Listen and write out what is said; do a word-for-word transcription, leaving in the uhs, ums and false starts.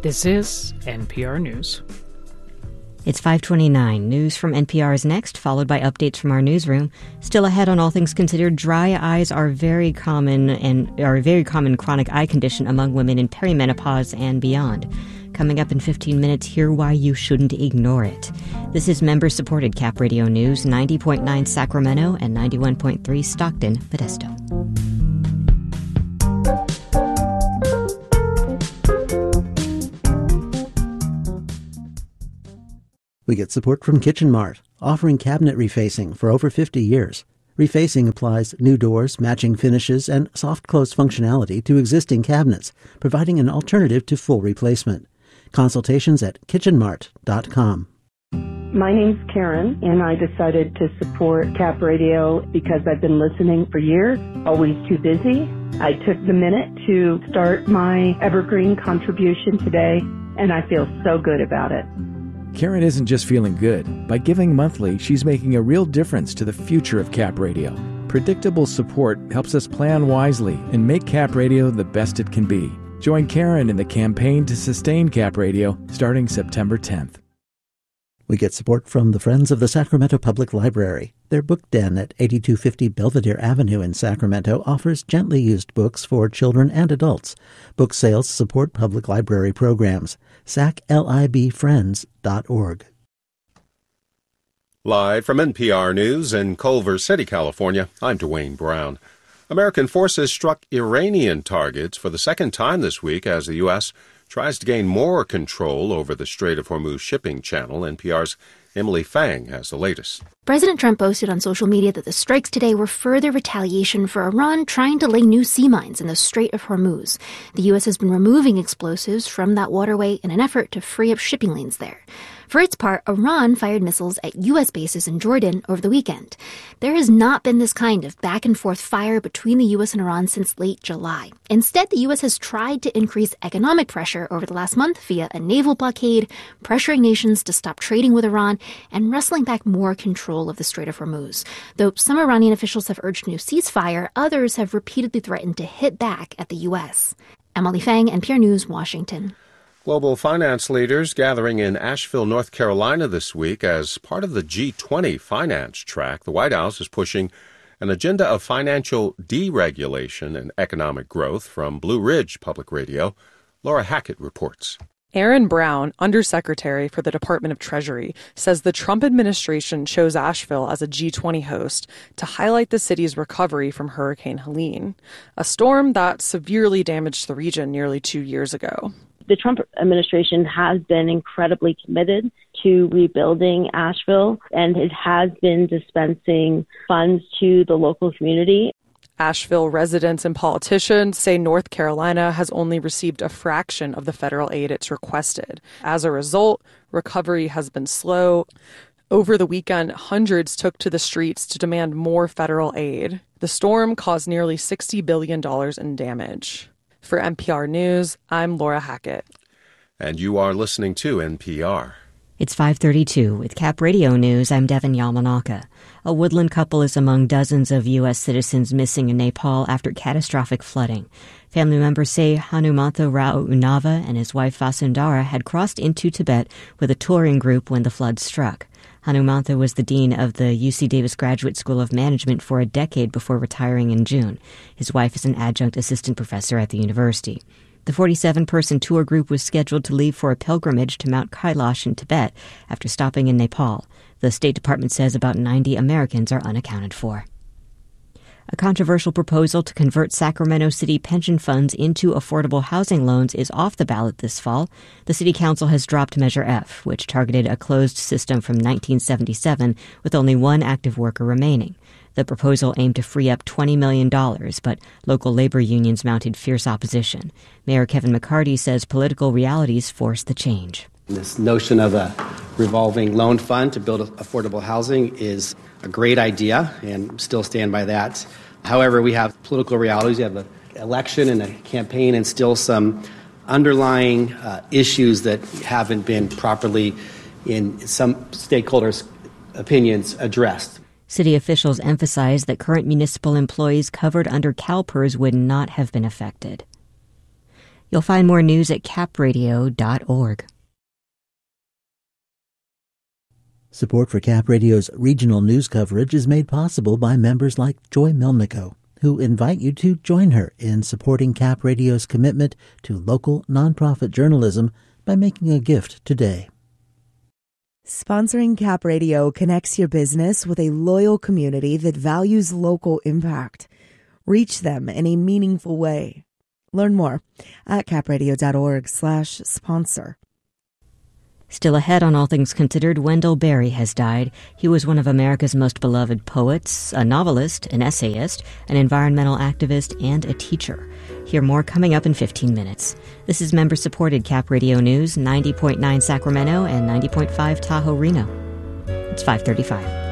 This is N P R News. It's five twenty-nine. News from N P R is next, followed by updates from our newsroom. Still ahead on All Things Considered, dry eyes are very common and are a very common chronic eye condition among women in perimenopause and beyond. Coming up in fifteen minutes, hear why you shouldn't ignore it. This is member-supported Cap Radio News, ninety point nine Sacramento and ninety-one point three Stockton, Modesto. We get support from Kitchen Mart, offering cabinet refacing for over fifty years. Refacing applies new doors, matching finishes, and soft close functionality to existing cabinets, providing an alternative to full replacement. Consultations at kitchen mart dot com. My name's Karen, and I decided to support Cap Radio because I've been listening for years, always too busy. I took the minute to start my evergreen contribution today, and I feel so good about it. Karen isn't just feeling good. By giving monthly, she's making a real difference to the future of Cap Radio. Predictable support helps us plan wisely and make Cap Radio the best it can be. Join Karen in the campaign to sustain Cap Radio starting September tenth. We get support from the Friends of the Sacramento Public Library. Their book den at eighty-two fifty Belvedere Avenue in Sacramento offers gently used books for children and adults. Book sales support public library programs. sac lib friends dot org. Live from N P R News in Culver City, California, I'm Dwayne Brown. American forces struck Iranian targets for the second time this week as the U S tries to gain more control over the Strait of Hormuz shipping channel. N P R's Emily Fang has the latest. President Trump posted on social media that the strikes today were further retaliation for Iran trying to lay new sea mines in the Strait of Hormuz. The U S has been removing explosives from that waterway in an effort to free up shipping lanes there. For its part, Iran fired missiles at U S bases in Jordan over the weekend. There has not been this kind of back-and-forth fire between the U S and Iran since late July. Instead, the U S has tried to increase economic pressure over the last month via a naval blockade, pressuring nations to stop trading with Iran, and wrestling back more control of the Strait of Hormuz. Though some Iranian officials have urged a new ceasefire, others have repeatedly threatened to hit back at the U S. Emily Fang, N P R News, Washington. Global finance leaders gathering in Asheville, North Carolina this week as part of the G twenty finance track. The White House is pushing an agenda of financial deregulation and economic growth. From Blue Ridge Public Radio, Laura Hackett reports. Aaron Brown, Undersecretary for the Department of Treasury, says the Trump administration chose Asheville as a G twenty host to highlight the city's recovery from Hurricane Helene, a storm that severely damaged the region nearly two years ago. The Trump administration has been incredibly committed to rebuilding Asheville, and it has been dispensing funds to the local community. Asheville residents and politicians say North Carolina has only received a fraction of the federal aid it's requested. As a result, recovery has been slow. Over the weekend, hundreds took to the streets to demand more federal aid. The storm caused nearly sixty billion dollars in damage. For N P R News, I'm Laura Hackett. And you are listening to N P R. It's five thirty-two. With Cap Radio News, I'm Devin Yamanaka. A Woodland couple is among dozens of U S citizens missing in Nepal after catastrophic flooding. Family members say Hanumantha Rao Unava and his wife Vasundhara had crossed into Tibet with a touring group when the flood struck. Hanumantha was the dean of the U C Davis Graduate School of Management for a decade before retiring in June. His wife is an adjunct assistant professor at the university. The forty-seven person tour group was scheduled to leave for a pilgrimage to Mount Kailash in Tibet after stopping in Nepal. The State Department says about ninety Americans are unaccounted for. A controversial proposal to convert Sacramento City pension funds into affordable housing loans is off the ballot this fall. The City Council has dropped Measure F, which targeted a closed system from nineteen seventy-seven with only one active worker remaining. The proposal aimed to free up twenty million dollars, but local labor unions mounted fierce opposition. Mayor Kevin McCarty says political realities forced the change. This notion of a revolving loan fund to build affordable housing is a great idea, and still stand by that. However, we have political realities. We have an election and a campaign and still some underlying uh, issues that haven't been properly, in some stakeholders' opinions, addressed. City officials emphasize that current municipal employees covered under CalPERS would not have been affected. You'll find more news at cap radio dot org. Support for Cap Radio's regional news coverage is made possible by members like Joy Melnico, who invite you to join her in supporting Cap Radio's commitment to local nonprofit journalism by making a gift today. Sponsoring Cap Radio connects your business with a loyal community that values local impact. Reach them in a meaningful way. Learn more at cap radio dot org slash sponsor. Still ahead on All Things Considered, Wendell Berry has died. He was one of America's most beloved poets, a novelist, an essayist, an environmental activist, and a teacher. Hear more coming up in fifteen minutes. This is member-supported Cap Radio News, ninety point nine Sacramento and ninety point five Tahoe Reno. It's five thirty-five.